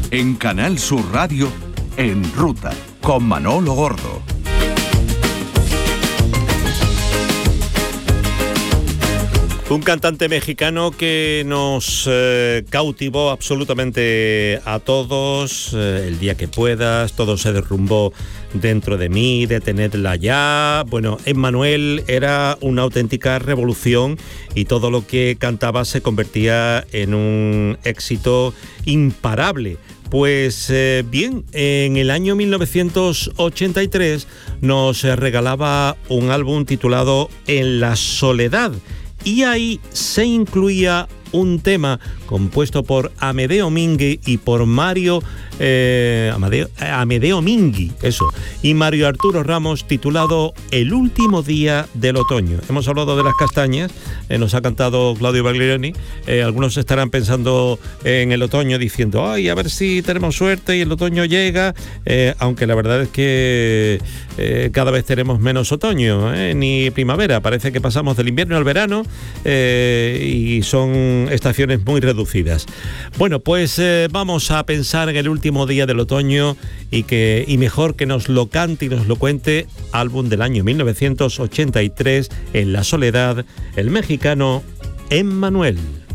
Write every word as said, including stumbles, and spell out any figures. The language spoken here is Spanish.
En Canal Sur Radio, En Ruta, con Manolo Gordo. Un cantante mexicano que nos eh, cautivó absolutamente a todos. Eh, el día que puedas, todo se derrumbó dentro de mí, detenedla ya. Bueno, Emmanuel era una auténtica revolución y todo lo que cantaba se convertía en un éxito imparable. Pues eh, bien, en el año mil novecientos ochenta y tres nos regalaba un álbum titulado En la soledad. Y ahí se incluía un tema compuesto por Amedeo Mingui y por Mario eh, Amadeo, eh, Amedeo Mingui, eso, y Mario Arturo Ramos, titulado El último día del otoño. Hemos hablado de las castañas, eh, nos ha cantado Claudio Baglioni. Eh, algunos estarán pensando en el otoño diciendo, ay, a ver si tenemos suerte y el otoño llega, eh, aunque la verdad es que eh, cada vez tenemos menos otoño, eh, ni primavera. Parece que pasamos del invierno al verano eh, y son estaciones muy reducidas. Bueno, pues eh, vamos a pensar en el último día del otoño y que y mejor que nos lo cante y nos lo cuente, álbum del año mil novecientos ochenta y tres, En la soledad, el mexicano Emmanuel.